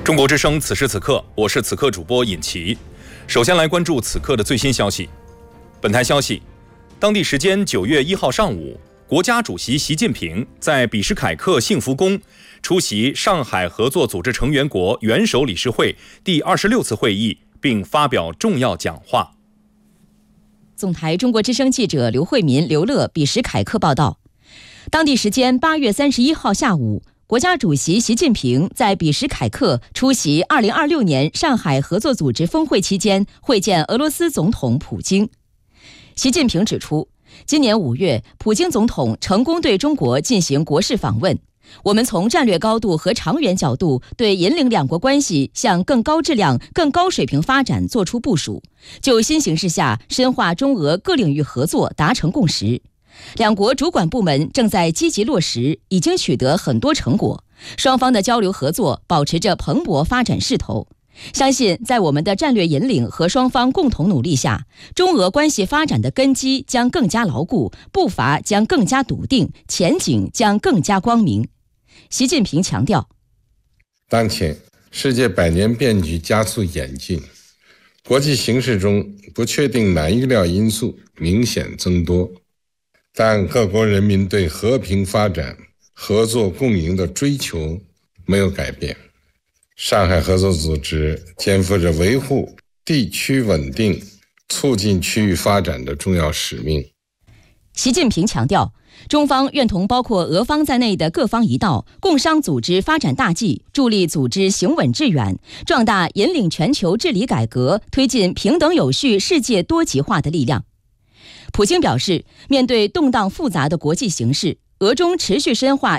中国之声，此时此刻，我是此刻主播尹奇。首先来关注此刻的最新消息。本台消息，当地时间9月1号上午，国家主席习近平在比什凯克幸福宫出席上海合作组织成员国元首理事会第26次会议，并发表重要讲话。 总台中国之声记者刘慧民、刘乐比什凯克报道，当地时间8月31号下午，国家主席习近平在比什凯克出席2026年上海合作组织峰会期间会见俄罗斯总统普京。习近平指出，今年5月，普京总统成功对中国进行国事访问。我们从战略高度和长远角度对引领两国关系向更高质量、更高水平发展作出部署，就新形势下深化中俄各领域合作达成共识。两国主管部门正在积极落实，已经取得很多成果，双方的交流合作保持着蓬勃发展势头。相信在我们的战略引领和双方共同努力下，中俄关系发展的根基将更加牢固，步伐将更加笃定，前景将更加光明。习近平强调， 当前世界百年变局加速演进，国际形势中不确定难预料因素明显增多，但各国人民对和平发展、合作共赢的追求没有改变。上海合作组织肩负着维护地区稳定、促进区域发展的重要使命。 习近平强调，中方愿同包括俄方在内的各方一道，共商组织发展大计，助力组织行稳致远，壮大引领全球治理改革、推进平等有序世界多极化的力量。普京表示，面对动荡复杂的国际形势，俄中持续深化